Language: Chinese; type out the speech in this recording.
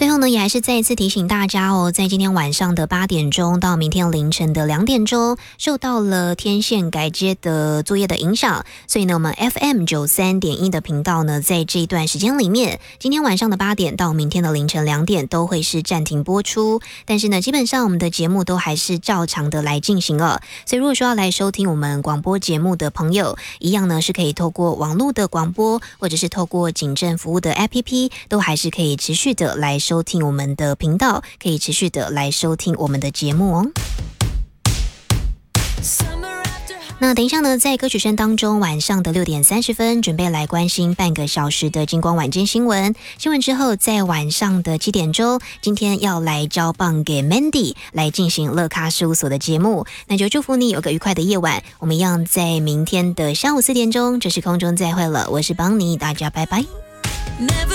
最后呢，也还是再一次提醒大家哦，在今天晚上的8点钟到明天凌晨的2点钟，受到了天线改接的作业的影响，所以呢，我们 FM93.1 的频道呢，在这一段时间里面，今天晚上的8点到明天的凌晨2点都会是暂停播出。但是呢，基本上我们的节目都还是照常的来进行了。所以如果说要来收听我们广播节目的朋友，一样呢是可以透过网络的广播，或者是透过警政服务的 APP， 都还是可以持续的来收听我们的频道，可以持续的来收听我们的节目哦。那等一下呢，在歌曲声当中，晚上的6点30分，准备来关心半个小时的金光晚间新闻。新闻之后，在晚上的7点钟，今天要来交棒给 Mandy 来进行乐咖事务所的节目。那就祝福你有个愉快的夜晚。我们一样在明天的下午4点钟，这时空中再会了。我是邦尼，大家拜拜。